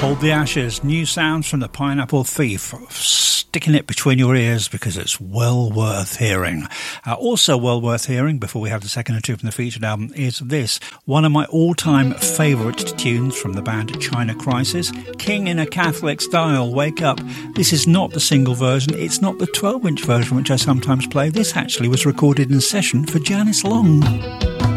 Hold the Ashes, new sounds from the Pineapple Thief, sticking it between your ears because it's well worth hearing. Also well worth hearing, before we have the second or two from the featured album, is this, one of my all-time favourite tunes from the band China Crisis, King in a Catholic Style, Wake Up. This is not the single version, it's not the 12-inch version which I sometimes play. This actually was recorded in session for Janice Long.